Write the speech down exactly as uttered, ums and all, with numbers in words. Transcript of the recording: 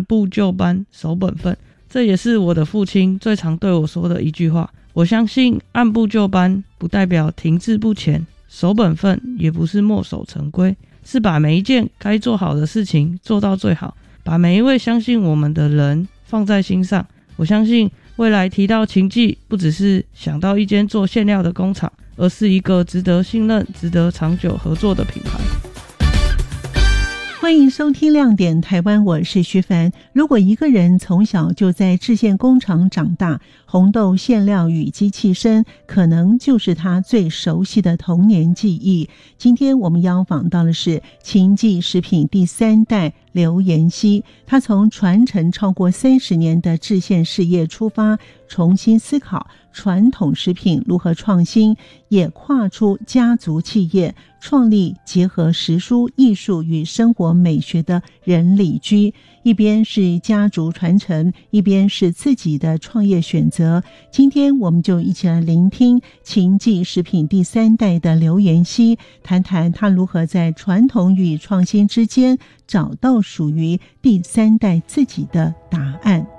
部就班，守本分。这也是我的父亲最常对我说的一句话。我相信按部就班不代表停滞不前，守本分也不是墨守成规，是把每一件该做好的事情做到最好，把每一位相信我们的人放在心上。我相信未来提到秦记，不只是想到一间做馅料的工厂，而是一个值得信任、值得长久合作的品牌。 欢迎收听亮点台湾，我是徐凡。如果一个人从小就在制馅工厂长大，红豆馅料与机器声可能就是他最熟悉的童年记忆。今天我们邀访到的是秦记食品第三代刘妍希，他从传承超过三十年的制馅事业出发，重新思考传统食品如何创新，也跨出家族企业，创立结合食蔬艺术与生活美学的人理居。一边是家族传承，一边是自己的创业选择。今天我们就一起来聆听秦记食品第三代的刘妍希，谈谈他如何在传统与创新之间找到属于第三代自己的答案。